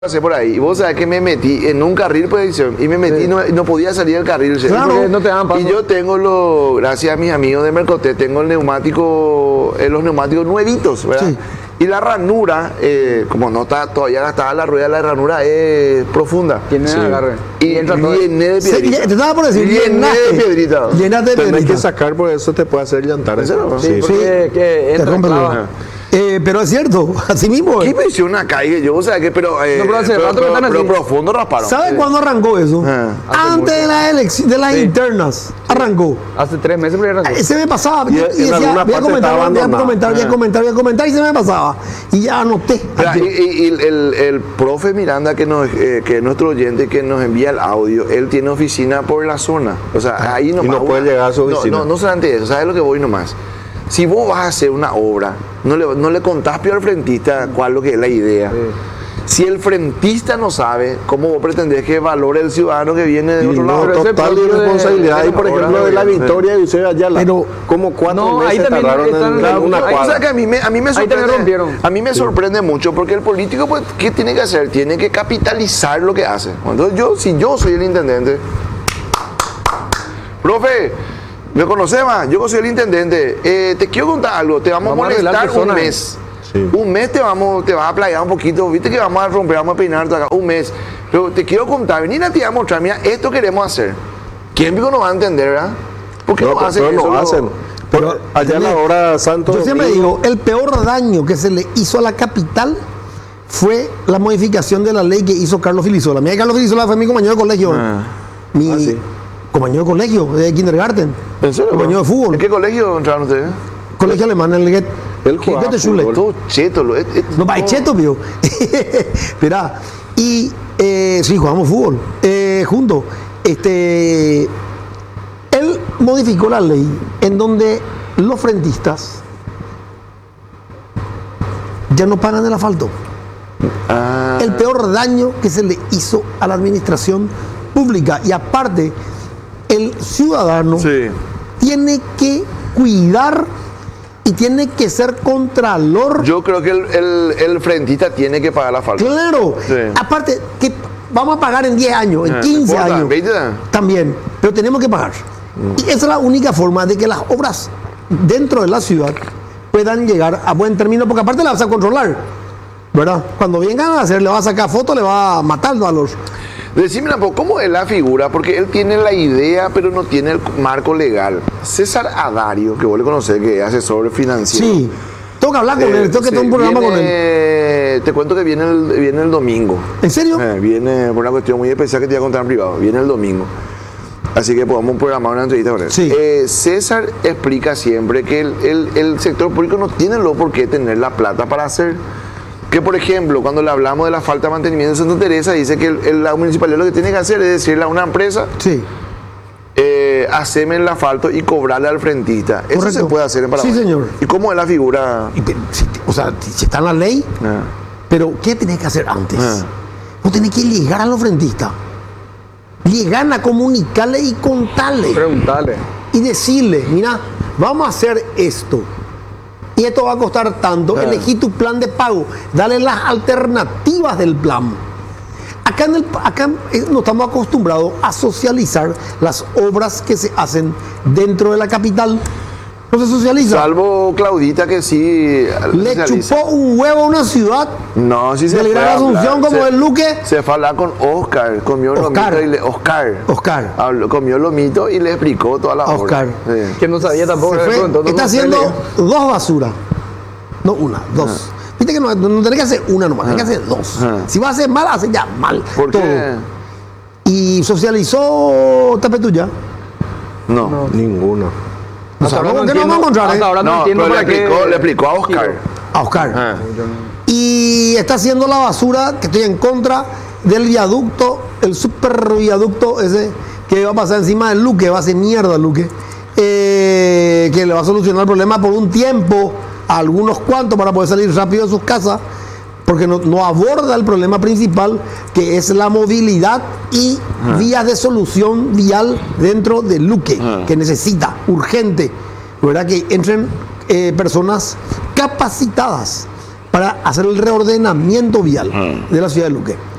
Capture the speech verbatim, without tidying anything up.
pasé por ahí y vos sabés que me metí en un carril por edición y me metí y Sí. no, no podía salir del carril. ¿Sí? Claro. Porque No te daban paso. Y yo tengo, lo, gracias a mis amigos de Mercoté, tengo el neumático, eh, los neumáticos nuevitos, ¿verdad? Sí. Y la ranura, eh, como no está todavía gastada la rueda, la ranura es profunda. Tiene Sí. agarre. Y entra todo. llené de Se- piedrita. te estaba por decir, Llené de llenaste. piedrita. Llenaste de Tenés que piedrita. sacar, por eso te puede hacer llantar. ¿En serio? Sí, Sí, porque que Te entra rompe el clava. dedo. Eh, pero es cierto, así mismo. ¿Qué es. me hicieron acá? Y yo, o sea, que, pero, eh, No, pero hace pero, rato que pero, están pero así. profundo rasparon. ¿Sabe cuándo arrancó eso? Ah, hace Antes de mucho. las elecciones, de las Sí. internas, arrancó. Hace tres meses pero ya arrancó. Eh, Se me pasaba, Y y, en y decía, alguna voy a parte comentar, estaba voy a abandonado. comentar, voy a Ah. comentar, voy a comentar, y se me pasaba. Y ya anoté. Mira, y, ayer. y- y el, el- el profe Miranda, que, nos, eh, que es nuestro oyente, que nos envía el audio, él tiene oficina por la zona. O sea, ahí nomás. no puede llegar a su oficina. No, no, no solamente eso, ¿sabes lo que voy nomás? Si vos vas a hacer una obra, no le, no le contás peor al frentista cuál es lo que es la idea. Si el frentista no sabe, ¿cómo vos pretendés que valore el ciudadano que viene de Y otro no, lado? pero ese total propio de- irresponsabilidad. de Y por la ejemplo, hora de la de- victoria de Eusebio Ayala, Pero- como cuatro No, ahí meses también tardaron están- en, claro, en una ahí- O cuadra. sea que a mí me, a mí me Ahí también sorprende, rompieron. a mí me sorprende mucho porque el político, pues, ¿qué tiene que hacer? Tiene que capitalizar lo que hace. Entonces yo, si yo soy el intendente, profe, ¿me conoces más? Yo soy el intendente, eh, te quiero contar algo, te vamos, Vamos a a arreglar molestar un personas. mes. Sí. Un mes te vamos, te vas a playar un poquito, viste que vamos a romper, vamos a peinar todo acá, un mes. Pero te quiero contar, venir a ti a mostrar, mira, esto queremos hacer. ¿Quién pico no va a entender, verdad? ¿Por qué no, No, pero hacen eso? no hacen. Pero, Allá en la hora Santo Yo siempre Domingo, digo, el peor daño que se le hizo a la capital fue la modificación de la ley que hizo Carlos Filisola. Mira, Carlos Filisola fue mi compañero de colegio. Ah. Mi Ah, sí. compañero de colegio, de kindergarten. ¿En serio? Compañero de fútbol. ¿En qué colegio entraron ustedes? Colegio alemán, en el Get. Él jugaba Goethe-Schule. fútbol. Todo cheto. Lo, es- es- No, va, es todo- cheto, pío. Mirá, y eh, sí, jugamos fútbol eh, juntos. Este, él modificó la ley en donde los frentistas ya no pagan el asfalto. Ah, El peor daño que se le hizo a la administración pública. Y aparte, el ciudadano sí. tiene que cuidar y tiene que ser contralor. Yo creo que el, el, el frentista tiene que pagar la falta. Claro. Sí. Aparte, que vamos a pagar en diez años, en Ah, quince no importa, años. veinte. También. Pero tenemos que pagar. Y esa es la única forma de que las obras dentro de la ciudad puedan llegar a buen término, porque aparte las vas a controlar. ¿Verdad? Cuando vengan a hacer, le va a sacar fotos, le va a matar a los. Decime un poco, ¿cómo es la figura? Porque él tiene la idea, pero no tiene el marco legal. César Adario, que vos le conocés, que es asesor financiero. Sí. Tengo que hablar con Eh, él, tengo que sí, tener un programa viene- con él. Te cuento que viene el, viene el domingo. ¿En serio? Eh, viene por una cuestión muy especial que te voy a contar en privado. Viene el domingo. Así que podemos programar una entrevista con él. Sí. Eh, César explica siempre que el, el- el sector público no tiene lo por qué tener la plata para hacer. Que, por ejemplo, cuando le hablamos de la falta de mantenimiento de Santa Teresa, dice que el, el- la municipalidad lo que tiene que hacer es decirle a una empresa, Sí. eh, haceme el asfalto y cobrarle al frentista. Eso Correcto. se puede hacer en Paraguay. Sí, señor. ¿Y cómo es la figura? Y pe- si- o sea, si está en la ley, Ah. pero ¿qué tenés que hacer antes? Ah. Vos tenés que llegar a los frentistas. Llegar a comunicarle y contarle. Preguntale. Y decirle, mira, vamos a hacer esto. Y esto va a costar tanto. Ah. Elegí tu plan de pago. Dale las alternativas del plan. Acá, en el, acá eh, no estamos acostumbrados a socializar las obras que se hacen dentro de la capital. No se socializa. Salvo Claudita, que sí. Le socializa. chupó un huevo a una ciudad No, sí se del fue Gran a hablar. Asunción como Se- el Luque. Se fue a hablar con Oscar, comió Oscar. lomito y le, Oscar. Oscar. Habló- comió lomito y le explicó toda la A Oscar. obra. Sí. Que no sabía tampoco. Se le fue, preguntó, no, está no sé, haciendo le- dos basuras. No una, dos. Viste que no, no tenés que hacer una nomás, tenés que hacer dos. Ah. Si vas a hacer mal, haces ya mal. ¿Por todo. qué? Y socializó Tapetuya. No. Ninguno. No Hasta ahora sabemos no qué nos vamos a encontrar, entiendo- ¿eh? hasta ahora no No, entiendo pero le para qué- explicó, le explicó a Oscar. A Oscar. Ah. Y está haciendo la basura, que estoy en contra del viaducto, el super viaducto ese que va a pasar encima del Luque, va a hacer mierda el Luque, eh, que le va a solucionar el problema por un tiempo a algunos cuantos para poder salir rápido de sus casas, porque no, no aborda el problema principal, que es la movilidad y vías de solución vial dentro del Luque, Ah. que necesita urgente, ¿verdad? Que entren eh, personas capacitadas para hacer el reordenamiento vial Ah. de la ciudad de Luque.